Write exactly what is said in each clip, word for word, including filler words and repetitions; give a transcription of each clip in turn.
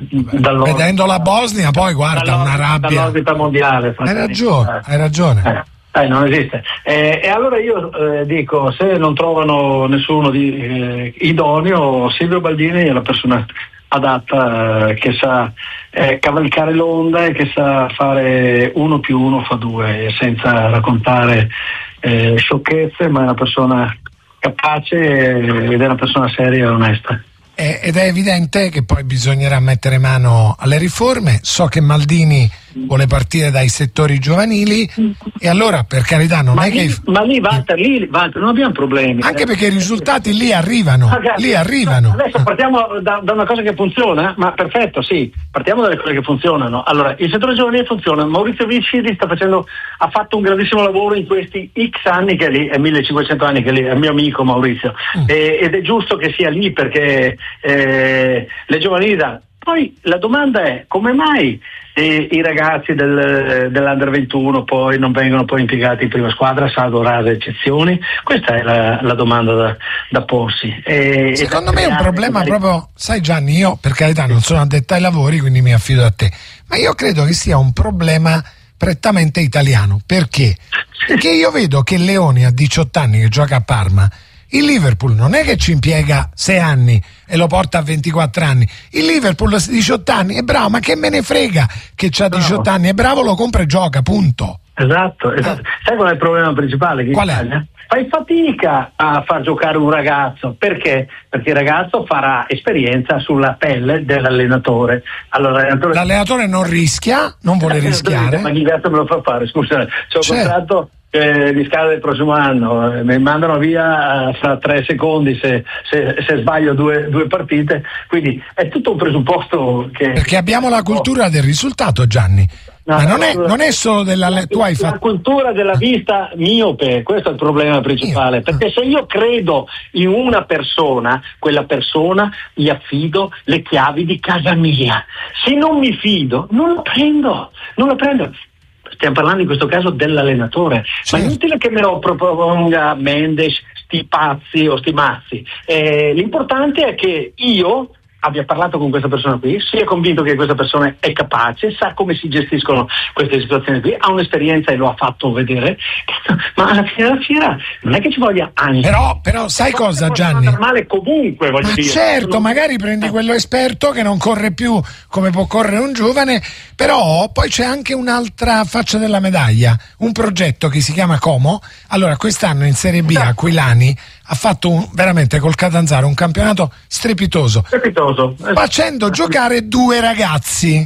vedendo la Bosnia poi guarda una rabbia dall'orbita mondiale. Hai ragione, hai ragione. Eh, eh, non esiste. Eh, e allora io eh, dico, se non trovano nessuno di eh, idoneo, Silvio Baldini è la persona adatta, eh, che sa eh, cavalcare l'onda e che sa fare uno più uno fa due, senza raccontare eh, sciocchezze, ma è una persona capace ed è una persona seria e onesta. Ed è evidente che poi bisognerà mettere mano alle riforme. So che Maldini vuole partire dai settori giovanili e allora, per carità, non ma è lì, che ma lì Walter, lì Walter, non abbiamo problemi, anche perché i risultati lì arrivano. Ragazzi, lì arrivano adesso partiamo da, da una cosa che funziona, ma perfetto, sì, partiamo dalle cose che funzionano. Allora, il settore giovanile funziona. Maurizio Vicidi sta facendo ha fatto un grandissimo lavoro in questi X anni che è lì, è millecinquecento anni che è lì, è mio amico Maurizio, mm. e, ed è giusto che sia lì, perché eh, le giovanili da... Poi la domanda è: come mai eh, i ragazzi del, dell'Under ventuno poi non vengono poi impiegati in prima squadra, salvo rare eccezioni? Questa è la, la domanda da, da porsi. E, Secondo e me è un problema proprio, sai Gianni, io per carità non sono addetto ai lavori, quindi mi affido a te, ma io credo che sia un problema prettamente italiano. Perché? Perché io vedo che Leoni a diciotto anni, che gioca a Parma, il Liverpool non è che ci impiega sei anni e lo porta a ventiquattro anni. Il Liverpool a diciotto anni è bravo, ma che me ne frega che c'ha diciotto anni, è bravo, lo compra e gioca, punto. Esatto, esatto. Eh. Sai qual è il problema principale? Che qual è? Italia? Fai fatica a far giocare un ragazzo. Perché? Perché il ragazzo farà esperienza sulla pelle dell'allenatore. Allora, l'allenatore, l'allenatore non rischia, non vuole rischiare. Ma chi cazzo me lo fa fare? Scusa, c'è un certo. contratto che mi scade il prossimo anno, eh, mi mandano via fra tre secondi se, se, se sbaglio due, due partite, quindi è tutto un presupposto che... Perché abbiamo la cultura del risultato, Gianni. No, ma non è, non è solo della... La, tu hai la fatto... cultura della vista miope, questo è il problema principale, Io. perché se io credo in una persona, quella persona gli affido le chiavi di casa mia. Se non mi fido, non lo prendo, non lo prendo. Stiamo parlando in questo caso dell'allenatore, certo. Ma è inutile che me lo proponga Mendes, sti pazzi o sti mazzi. Eh, l'importante è che io abbia parlato con questa persona qui, sia convinto che questa persona è capace, sa come si gestiscono queste situazioni qui, ha un'esperienza e lo ha fatto vedere, ma alla fine della fiera non è che ci voglia anni. Però, però sai cosa, Gianni? Male comunque, voglio ma dire. Certo, non... magari prendi quello esperto che non corre più come può correre un giovane, però poi c'è anche un'altra faccia della medaglia, un progetto che si chiama Como. Allora, quest'anno in Serie B Aquilani ha fatto un, veramente col Catanzaro un campionato strepitoso, strepitoso. facendo giocare due ragazzi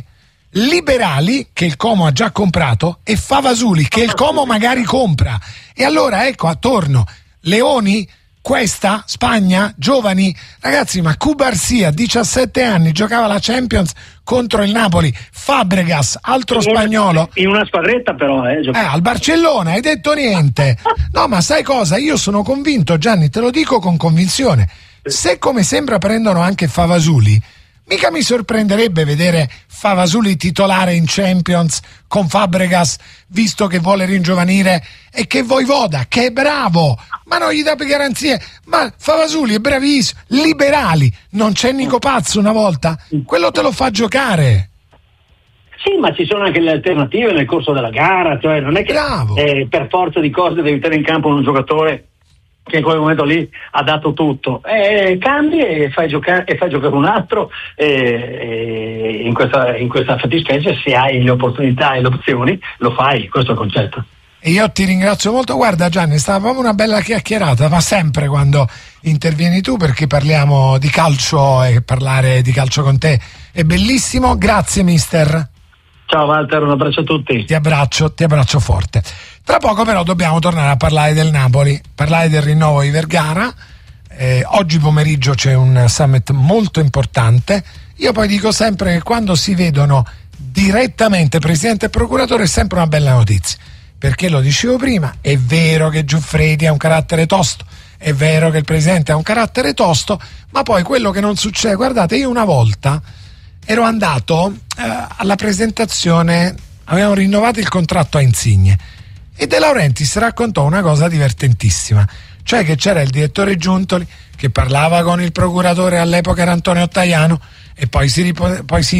liberali che il Como ha già comprato e Favasuli che il Como magari compra. E allora ecco, attorno Leoni, questa Spagna, giovani ragazzi, ma Cubarsí a diciassette anni giocava la Champions contro il Napoli, Fabregas, altro in una, spagnolo, in una squadretta però eh, eh, al Barcellona, hai detto niente. No, ma sai cosa? Io sono convinto, Gianni, te lo dico con convinzione, se come sembra prendono anche Favasuli, mica mi sorprenderebbe vedere Favasuli titolare in Champions con Fabregas, visto che vuole ringiovanire, e che Voivoda, che è bravo, ma non gli dà più garanzie. Ma Favasuli è bravissimo, liberali, non c'è Nico Pazzo una volta, quello te lo fa giocare. Sì, ma ci sono anche le alternative nel corso della gara, cioè non è che eh, per forza di cose devi tenere in campo un giocatore che in quel momento lì ha dato tutto, eh, cambi e fai giocare e fai giocare un altro, eh, eh, in questa in questa fattispecie, se hai le opportunità e le opzioni lo fai, questo è il concetto. E io ti ringrazio molto. Guarda Gianni, è stata proprio una bella chiacchierata, ma sempre quando intervieni tu, perché parliamo di calcio e parlare di calcio con te è bellissimo. Grazie mister. Ciao Walter, un abbraccio a tutti. Ti abbraccio, ti abbraccio forte. Tra poco però dobbiamo tornare a parlare del Napoli, parlare del rinnovo di Vergara. Eh, oggi pomeriggio c'è un summit molto importante. Io poi dico sempre che quando si vedono direttamente presidente e procuratore è sempre una bella notizia, perché lo dicevo prima, è vero che Giuffredi ha un carattere tosto, è vero che il presidente ha un carattere tosto, ma poi quello che non succede, guardate, io una volta ero andato eh, alla presentazione, avevamo rinnovato il contratto a Insigne e De Laurentiis raccontò una cosa divertentissima, cioè che c'era il direttore Giuntoli che parlava con il procuratore, all'epoca era Antonio Ottaviano, e poi si, ripo- poi si